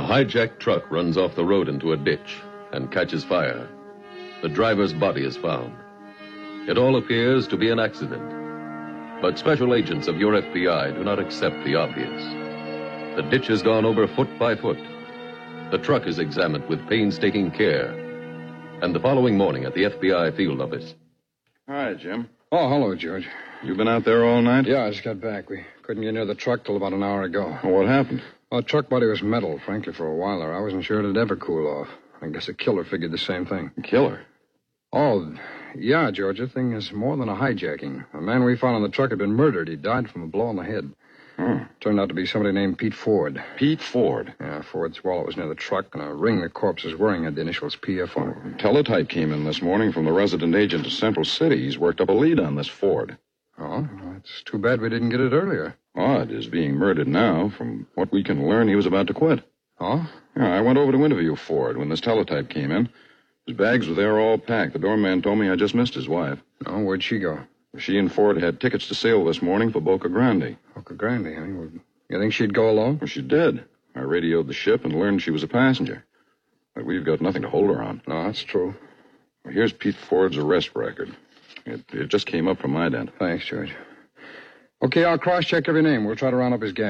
hijacked truck runs off the road into a ditch and catches fire. The driver's body is found. It all appears to be an accident. But special agents of your FBI do not accept the obvious. The ditch has gone over foot by foot. The truck is examined with painstaking care. And the following morning at the FBI field office. Hi, Jim. Oh, hello, George. You been out there all night? Yeah, I just got back. We couldn't get near the truck till about an hour ago. Well, what happened? Well, the truck body was metal. Frankly, for a while there, I wasn't sure it'd ever cool off. I guess a killer figured the same thing. A killer? Oh, yeah, George. The thing is more than a hijacking. The man we found on the truck had been murdered. He died from a blow on the head. Turned out to be somebody named Pete Ford. Pete Ford? Yeah, Ford's wallet was near the truck, and a ring the corpse was wearing had the initials PF on it. Teletype came in this morning from the resident agent of Central City. He's worked up a lead on this Ford. Oh, well, it's too bad we didn't get it earlier. Odd is being murdered now. From what we can learn, he was about to quit. Oh? Yeah, I went over to interview Ford when this teletype came in. His bags were there all packed. The doorman told me I just missed his wife. Oh, where'd she go? She and Ford had tickets to sail this morning for Boca Grande. Boca Grande, huh? Well, you think she'd go alone? Well, she did. I radioed the ship and learned she was a passenger. But we've got nothing to hold her on. No, that's true. Well, here's Pete Ford's arrest record. It just came up from my end. Thanks, George. Okay, I'll cross-check every name. We'll try to round up his gang.